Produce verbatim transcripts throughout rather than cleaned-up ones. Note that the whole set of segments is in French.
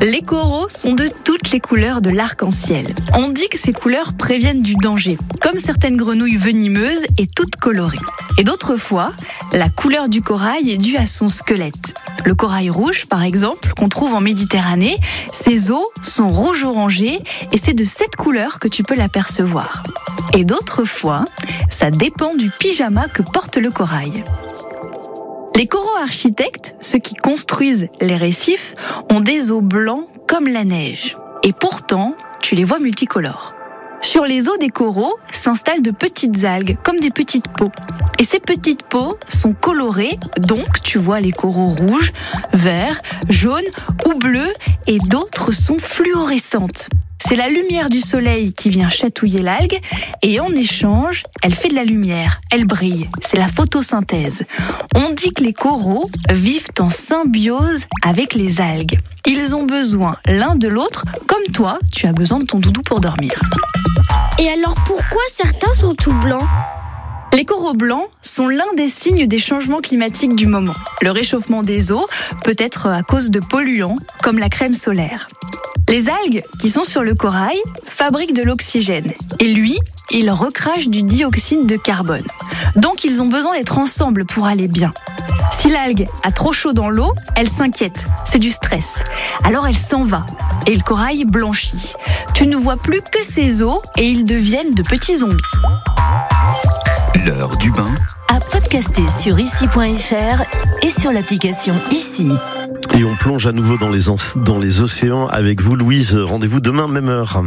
Les coraux sont de toutes les couleurs de l'arc-en-ciel. On dit que ces couleurs préviennent du danger, comme certaines grenouilles venimeuses et toutes colorées. Et d'autres fois, la couleur du corail est due à son squelette. Le corail rouge, par exemple, qu'on trouve en Méditerranée, ses os sont rouge-orangé et c'est de cette couleur que tu peux l'apercevoir. Et d'autres fois, ça dépend du pyjama que porte le corail. Les coraux architectes, ceux qui construisent les récifs, ont des os blancs comme la neige. Et pourtant, tu les vois multicolores. Sur les os des coraux s'installent de petites algues, comme des petites peaux. Et ces petites peaux sont colorées, donc tu vois les coraux rouges, verts, jaunes ou bleus, et d'autres sont fluorescentes. C'est la lumière du soleil qui vient chatouiller l'algue, et en échange, elle fait de la lumière, elle brille. C'est la photosynthèse. On dit que les coraux vivent en symbiose avec les algues. Ils ont besoin l'un de l'autre, comme toi, tu as besoin de ton doudou pour dormir. Et alors pourquoi certains sont tout blancs ? Les coraux blancs sont l'un des signes des changements climatiques du moment. Le réchauffement des eaux peut être à cause de polluants, comme la crème solaire. Les algues qui sont sur le corail fabriquent de l'oxygène. Et lui, il recrache du dioxyde de carbone. Donc ils ont besoin d'être ensemble pour aller bien. Si l'algue a trop chaud dans l'eau, elle s'inquiète. C'est du stress. Alors elle s'en va. Et le corail blanchit. Tu ne vois plus que ses os et ils deviennent de petits zombies. L'heure du bain. À podcaster sur ici point f r et sur l'application Ici. Et on plonge à nouveau dans les, en- dans les océans avec vous, Louise. Rendez-vous demain, même heure.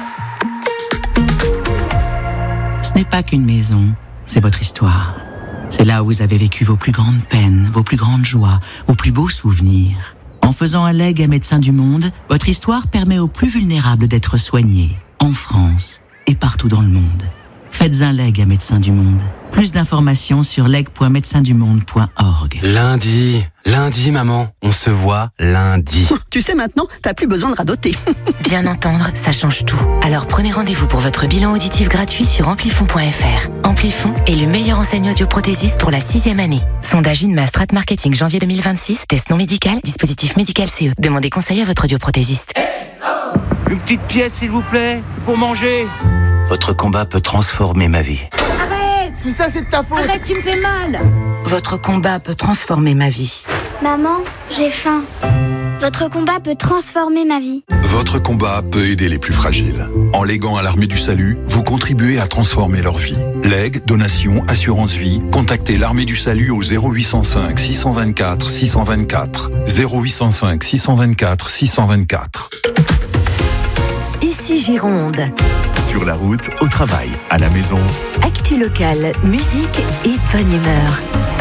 Ce n'est pas qu'une maison, c'est votre histoire. C'est là où vous avez vécu vos plus grandes peines, vos plus grandes joies, vos plus beaux souvenirs. En faisant un legs à Médecins du Monde, votre histoire permet aux plus vulnérables d'être soignés, en France et partout dans le monde. Faites un leg à Médecins du Monde. Plus d'informations sur leg point médecins du monde point org. Lundi, lundi maman, on se voit lundi. Tu sais maintenant, t'as plus besoin de radoter. Bien entendre, ça change tout. Alors prenez rendez-vous pour votre bilan auditif gratuit sur amplifon point f r. Amplifon est le meilleur enseigne audioprothésiste pour la sixième année. Sondage INMA Strat Marketing janvier deux mille vingt-six, test non médical, dispositif médical C E. Demandez conseil à votre audioprothésiste. Une petite pièce s'il vous plaît, pour manger. Votre combat peut transformer ma vie. Arrête, tout ça c'est de ta faute. Arrête, tu me fais mal. Votre combat peut transformer ma vie. Maman, j'ai faim. Votre combat peut transformer ma vie. Votre combat peut aider les plus fragiles. En léguant à l'Armée du Salut, vous contribuez à transformer leur vie. Legs, donations, assurance vie, contactez l'Armée du Salut au zéro huit cent cinq six cent vingt-quatre six cent vingt-quatre. zéro huit cent cinq six cent vingt-quatre six cent vingt-quatre. Ici Gironde. Sur la route, au travail, à la maison. Actu locale, musique et bonne humeur.